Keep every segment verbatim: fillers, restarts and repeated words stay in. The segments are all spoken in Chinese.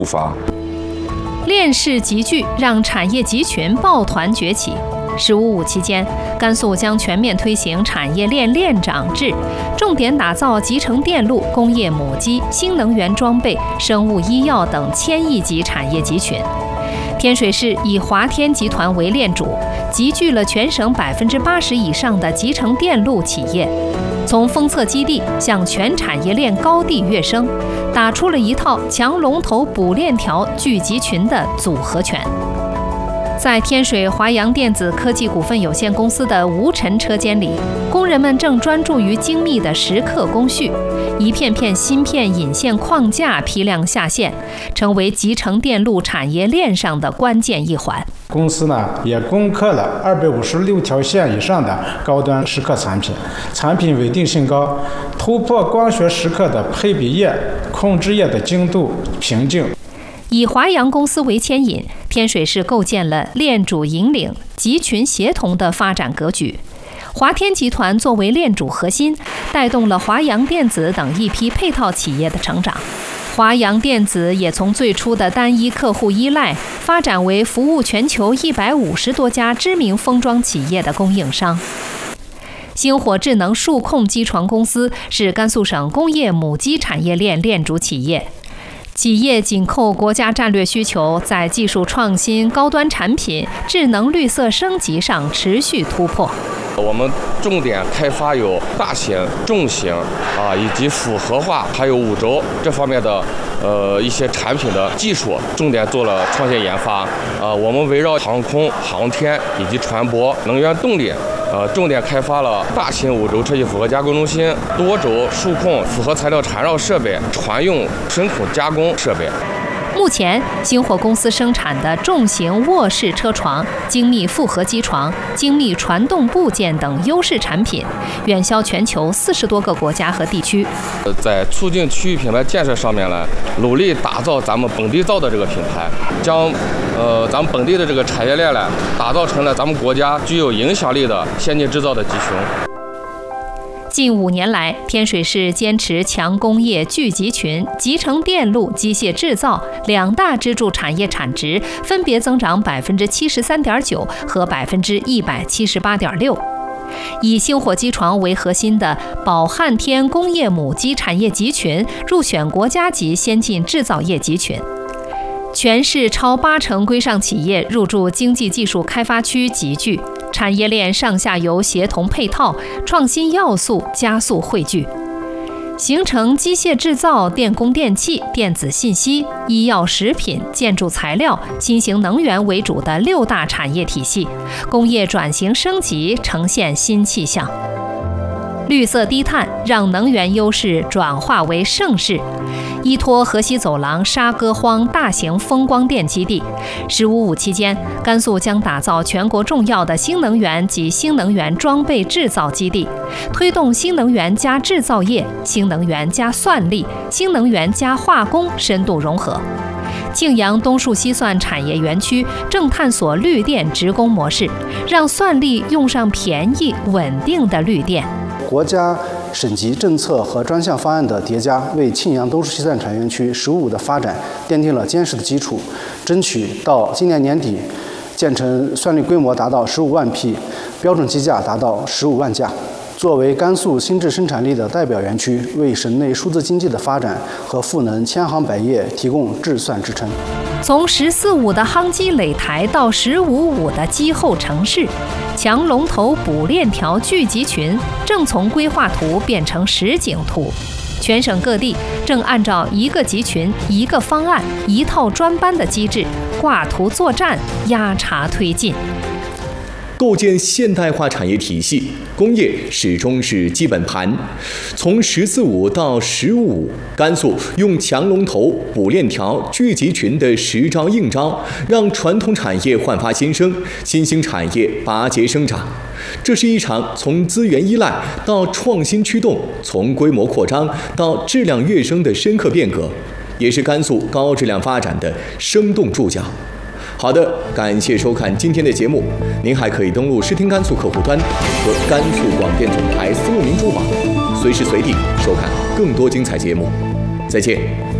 出发。 链式集聚让产业集群抱团崛起。十五五期间，甘肃将全面推行产业链链长制，重点打造集成电路、工业母机、新能源装备、生物医药等千亿级产业集群。天水市以华天集团为链主，集聚了全省百分之八十以上的集成电路企业，从封测基地向全产业链高地跃升，打出了一套强龙头补链条聚集群的组合拳。在天水华阳电子科技股份有限公司的无尘车间里，工人们正专注于精密的蚀刻工序，一片片芯片引线框架批量下线，成为集成电路产业链上的关键一环。 公司呢也攻克了二百五十六条线以上的高端蚀刻产品，产品稳定性高，突破光学蚀刻的配比液、控制液的精度瓶颈。 以华阳公司为牵引，天水市构建了链主引领、集群协同的发展格局。华天集团作为链主核心，带动了华阳电子等一批配套企业的成长。华阳电子也从最初的单一客户依赖，发展为服务全球一百五十多家知名封装企业的供应商。星火智能数控机床公司是甘肃省工业母机产业链链主企业。企业紧扣国家战略需求，在技术创新、高端产品、智能绿色升级上持续突破。 我们重点开发有大型、重型啊，以及复合化，还有五轴这方面的呃一些产品的技术，重点做了创新研发。啊，我们围绕航空、航天以及船舶、能源动力，呃，重点开发了大型五轴车型复合加工中心、多轴数控复合材料缠绕设备、船用深孔加工设备。 目前，星火公司生产的重型卧式车床、精密复合机床、精密传动部件等优势产品，远销全球四十多个国家和地区。 在促进区域品牌建设上面呢，努力打造咱们本地造的这个品牌，将呃咱们本地的这个产业链呢，打造成了咱们国家具有影响力的先进制造的集群。 近五年来，天水市坚持强工业聚集群、集成电路、机械制造两大支柱产业产值分别增长百分之七十三点九和百分之一百七十八点六。以星火机床为核心的宝汉天工业母机产业集群入选国家级先进制造业集群。全市超八成规上企业入驻经济技术开发区集聚，产业链上下游协同配套，创新要素加速汇聚，形成机械制造、电工电气、电子信息、医药食品、建筑材料、新型能源为主的六大产业体系，工业转型升级呈现新气象。绿色低碳让能源优势转化为盛世。依托河西走廊沙歌荒大型风光电基地，十五五期间，甘肃将打造全国重要的新能源及新能源装备制造基地，推动新能源加制造业、新能源加算力、新能源加化工深度融合。庆阳东数西算产业园区正探索绿电直供模式，让算力用上便宜稳定的绿电。 国家省级政策和专项方案的叠加，为庆阳东数西算产业园区“十五五”的发展奠定了坚实的基础，争取到今年年底建成算力规模达到十五万匹，标准机架达到十五万架。作为甘肃新质生产力的代表园区，为省内数字经济的发展和赋能千行百业提供智算支撑。 从“十四五”的夯基垒台到“十五五”的基后城市，强龙头补链条聚集群正从规划图变成实景图。全省各地正按照一个集群、一个方案、一套专班的机制，挂图作战，压茶推进。 构建现代化产业体系，工业始终是基本盘。从“十四五”到“十五五”，甘肃用强龙头、补链条、聚集群的实招硬招，让传统产业焕发新生，新兴产业拔节生长。这是一场从资源依赖到创新驱动，从规模扩张到质量跃升的深刻变革，也是甘肃高质量发展的生动注脚。好的，感谢收看今天的节目。您还可以登录视听甘肃客户端和甘肃广电总台思路明珠网，随时随地收看更多精彩节目。再见。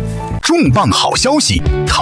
重磅好消息！